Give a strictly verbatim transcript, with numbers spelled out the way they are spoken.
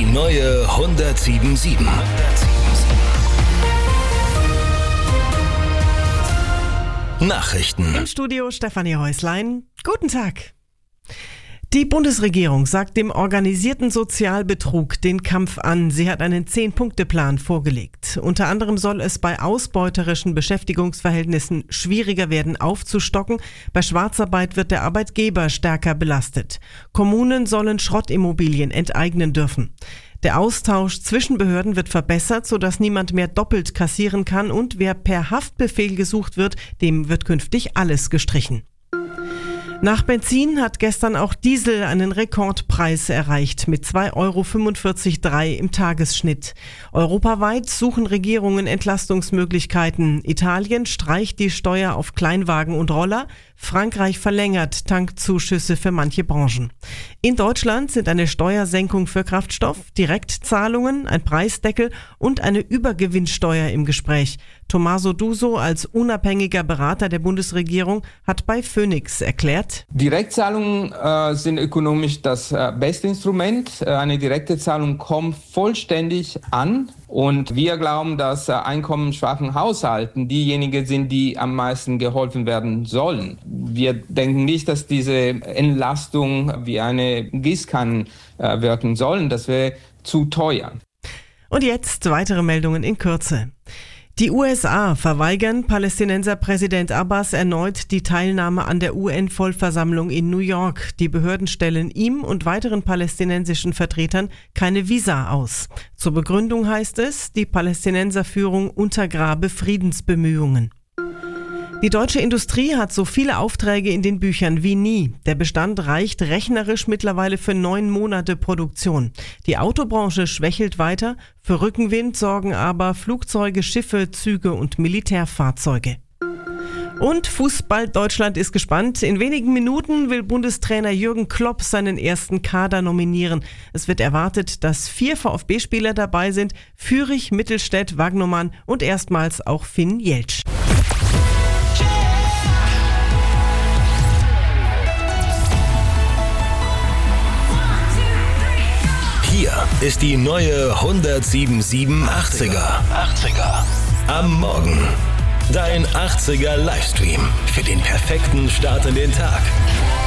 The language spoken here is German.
neue hundertsieben Komma sieben. Nachrichten. Im Studio Stefanie Häuslein. Guten Tag. Die Bundesregierung sagt dem organisierten Sozialbetrug den Kampf an. Sie hat einen Zehn-Punkte-Plan vorgelegt. Unter anderem soll es bei ausbeuterischen Beschäftigungsverhältnissen schwieriger werden, aufzustocken. Bei Schwarzarbeit wird der Arbeitgeber stärker belastet. Kommunen sollen Schrottimmobilien enteignen dürfen. Der Austausch zwischen Behörden wird verbessert, sodass niemand mehr doppelt kassieren kann, und wer per Haftbefehl gesucht wird, dem wird künftig alles gestrichen. Nach Benzin hat gestern auch Diesel einen Rekordpreis erreicht mit zwei Euro fünfundvierzig Komma drei im Tagesschnitt. Europaweit suchen Regierungen Entlastungsmöglichkeiten. Italien streicht die Steuer auf Kleinwagen und Roller. Frankreich verlängert Tankzuschüsse für manche Branchen. In Deutschland sind eine Steuersenkung für Kraftstoff, Direktzahlungen, ein Preisdeckel und eine Übergewinnsteuer im Gespräch. Tommaso Duso als unabhängiger Berater der Bundesregierung hat bei Phoenix erklärt: Direktzahlungen äh, sind ökonomisch das äh, beste Instrument. Äh, eine direkte Zahlung kommt vollständig an. Und wir glauben, dass äh, einkommensschwachen Haushalten diejenigen sind, die am meisten geholfen werden sollen. Wir denken nicht, dass diese Entlastung wie eine Gießkanne äh, wirken sollen. Das wäre zu teuer. Und jetzt weitere Meldungen in Kürze. Die U S A verweigern Palästinenser Präsident Abbas erneut die Teilnahme an der U N-Vollversammlung in New York. Die Behörden stellen ihm und weiteren palästinensischen Vertretern keine Visa aus. Zur Begründung heißt es, die Palästinenserführung untergrabe Friedensbemühungen. Die deutsche Industrie hat so viele Aufträge in den Büchern wie nie. Der Bestand reicht rechnerisch mittlerweile für neun Monate Produktion. Die Autobranche schwächelt weiter. Für Rückenwind sorgen aber Flugzeuge, Schiffe, Züge und Militärfahrzeuge. Und Fußball Deutschland ist gespannt. In wenigen Minuten will Bundestrainer Jürgen Klopp seinen ersten Kader nominieren. Es wird erwartet, dass vier VfB-Spieler dabei sind: Fürich, Mittelstädt, Wagnumann und erstmals auch Finn Jeltsch. Hier ist die neue hundertsieben Komma sieben achtziger. Am Morgen. Dein achtziger Livestream für den perfekten Start in den Tag.